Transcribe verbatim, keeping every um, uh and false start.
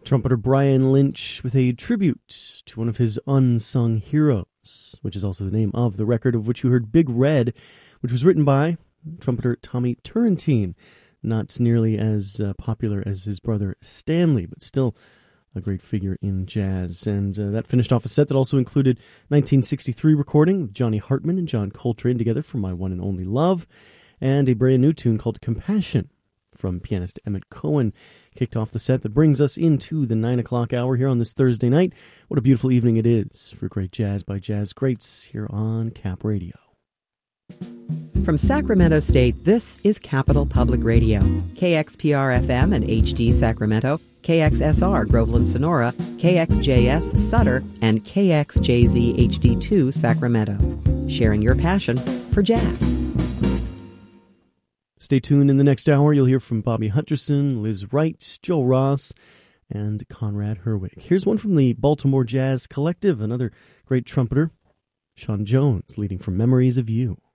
Trumpeter Brian Lynch with a tribute to one of his unsung heroes, which is also the name of the record, of which you heard Big Red, which was written by trumpeter Tommy Turrentine. Not nearly as uh, popular as his brother Stanley, but still a great figure in jazz. And uh, that finished off a set that also included nineteen sixty-three recording with Johnny Hartman and John Coltrane together for My One and Only Love, and a brand new tune called Compassion from pianist Emmett Cohen. Kicked off the set that brings us into the nine o'clock hour here on this Thursday night. What a beautiful evening it is for great jazz by jazz greats here on Cap Radio. From Sacramento State, this is Capital Public Radio. K X P R F M and H D Sacramento, K X S R Groveland Sonora, K X J S Sutter, and K X J Z H D two Sacramento. Sharing your passion for jazz. Stay tuned in the next hour. You'll hear from Bobby Hutcherson, Liz Wright, Joel Ross, and Conrad Herwig. Here's one from the Baltimore Jazz Collective, another great trumpeter, Sean Jones, leading from Memories of You.